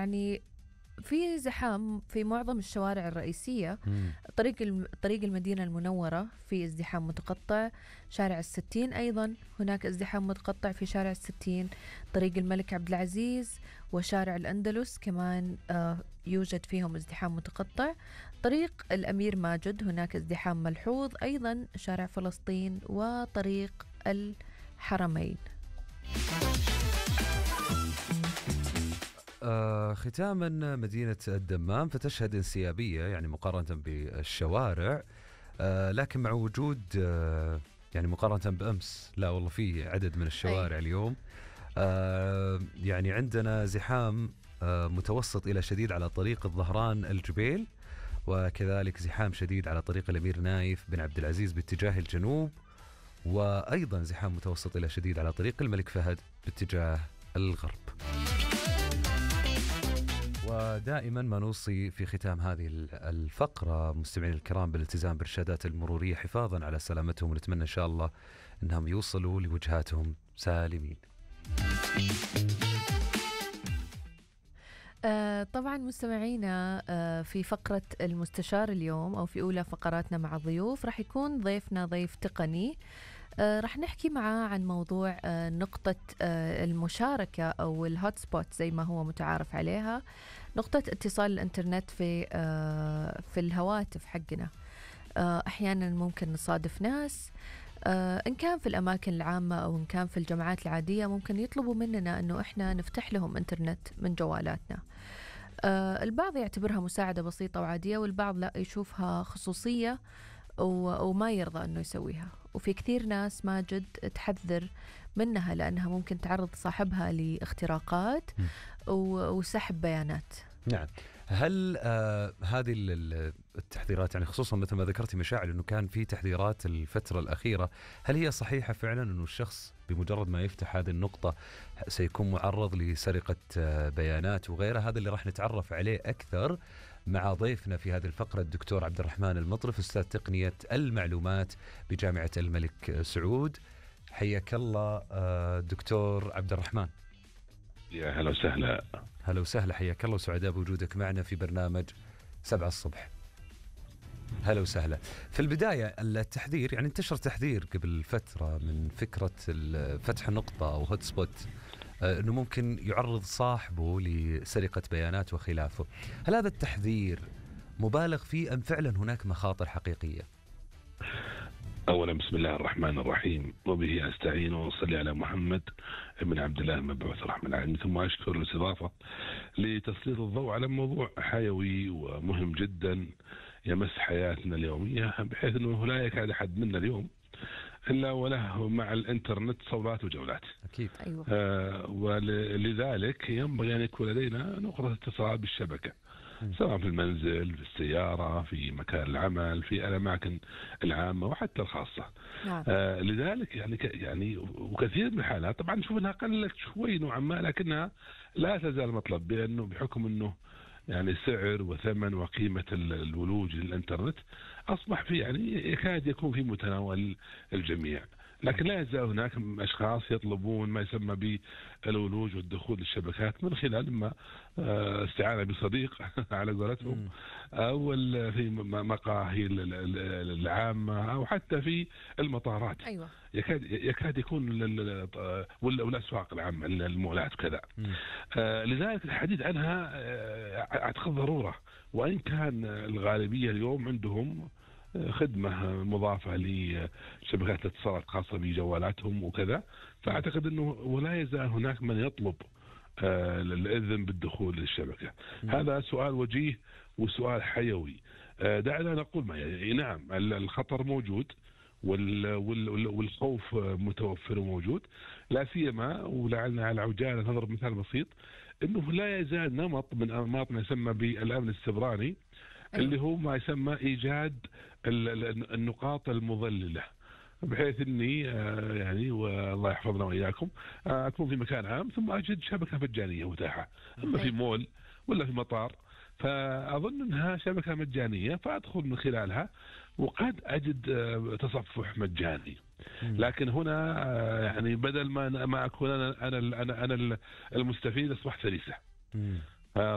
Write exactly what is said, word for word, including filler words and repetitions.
يعني في زحام في معظم الشوارع الرئيسية. مم. طريق الم... طريق المدينة المنورة في ازدحام متقطع. شارع الستين أيضا هناك ازدحام متقطع في شارع الستين. طريق الملك عبد العزيز وشارع الأندلس كمان آه يوجد فيهم ازدحام متقطع. طريق الأمير ماجد هناك ازدحام ملحوظ، أيضا شارع فلسطين وطريق الحرمين. آه ختاما، مدينة الدمام فتشهد انسيابية يعني مقارنة بالشوارع، آه لكن مع وجود آه يعني مقارنة بأمس لا والله فيه عدد من الشوارع أي. اليوم آه يعني عندنا زحام آه متوسط إلى شديد على طريق الظهران الجبيل، وكذلك زحام شديد على طريق الأمير نايف بن عبد العزيز باتجاه الجنوب، وأيضا زحام متوسط إلى شديد على طريق الملك فهد باتجاه الغرب. ودائما ما نوصي في ختام هذه الفقرة مستمعين الكرام بالالتزام بالإرشادات المرورية حفاظا على سلامتهم، ونتمنى إن شاء الله أنهم يوصلوا لوجهاتهم سالمين. آه طبعا مستمعينا، آه في فقرة المستشار اليوم أو في أولى فقراتنا مع الضيوف راح يكون ضيفنا ضيف تقني. آه رح نحكي معاه عن موضوع آه نقطة آه المشاركة أو الهوت سبوت زي ما هو متعارف عليها، نقطة اتصال الإنترنت في آه في الهواتف حقنا. آه أحيانا ممكن نصادف ناس آه إن كان في الأماكن العامة أو إن كان في الجامعات العادية ممكن يطلبوا مننا أنه إحنا نفتح لهم إنترنت من جوالاتنا. آه البعض يعتبرها مساعدة بسيطة وعادية، والبعض لا يشوفها خصوصية وما يرضى أنه يسويها. وفي كثير ناس ماجد تحذر منها لأنها ممكن تعرض صاحبها لاختراقات وسحب بيانات. نعم. هل آه هذه التحذيرات يعني خصوصا مثل ما ذكرتي مشاعل أنه كان في تحذيرات الفترة الأخيرة، هل هي صحيحة فعلا أنه الشخص بمجرد ما يفتح هذه النقطة سيكون معرض لسرقة آه بيانات وغيرها؟ هذا اللي راح نتعرف عليه أكثر مع ضيفنا في هذه الفقرة الدكتور عبد الرحمن المطرف، أستاذ تقنية المعلومات بجامعة الملك سعود. حياك الله آه دكتور عبد الرحمن. يا هلا وسهلا. هلا وسهلا، حياك الله وسعداء بوجودك معنا في برنامج سبعة الصبح. هلا وسهلا. في البداية التحذير، يعني انتشر تحذير قبل فترة من فكرة فتح نقطة أو هوت سبوت أنه ممكن يعرض صاحبه لسرقة بيانات وخلافه. هل هذا التحذير مبالغ فيه أم فعلا هناك مخاطر حقيقية؟ أولا بسم الله الرحمن الرحيم وبه أستعين وصلي على محمد ابن عبد الله المبعوث رحمة العالمين، ثم أشكر الاستضافة لتسليط الضوء على موضوع حيوي ومهم جدا يمس حياتنا اليومية، بحيث أنه لا يكاد أحد منا اليوم إلا وله مع الإنترنت صولات وجولات. أكيد. أيوة. آه ولذلك ينبغي أن يكون لدينا نقطة اتصال بالشبكة، سواء في المنزل، في السيارة، في مكان العمل، في الأماكن العامة وحتى الخاصة. نعم. آه لذلك يعني يعني وكثير من الحالات طبعا نشوف انها قلت شوي نوعا ما، لكنها لا تزال مطلب، بأنه بحكم أنه يعني سعر وثمن وقيمة الولوج للإنترنت أصبح في يعني يكاد يكون في متناول الجميع، لكن لا يزال هناك أشخاص يطلبون ما يسمى بالولوج والدخول للشبكات من خلال ما استعانة بصديق على قولتهم، أو في مقاهي العامة أو حتى في المطارات. أيوة. يكاد يكاد يكون والأسواق العامة المولات كذا. لذلك الحديث عنها أعتقد ضرورة، وإن كان الغالبية اليوم عندهم خدمة مضافة لشبكات الاتصالات خاصة بجوالاتهم وكذا، فأعتقد أنه ولا يزال هناك من يطلب الإذن بالدخول للشبكة. م. هذا سؤال وجيه وسؤال حيوي. دعنا نقول ما يعني نعم الخطر موجود والخوف متوفر وموجود، لا سيما ولعلنا على عجالة نضرب مثال بسيط أنه لا يزال نمط من أنماط ما يسمى بالأمن السبراني. أيوة. اللي هو ما يسمى إيجاد النقاط المضللة، بحيث أني يعني والله يحفظنا وإياكم أكون في مكان عام ثم أجد شبكة مجانية متاحة، أما في مول ولا في مطار، فأظن أنها شبكة مجانية فأدخل من خلالها وقد أجد تصفح مجاني. لكن هنا يعني بدل ما ما أكون أنا أنا أنا, أنا المستفيد أصبح فريسة.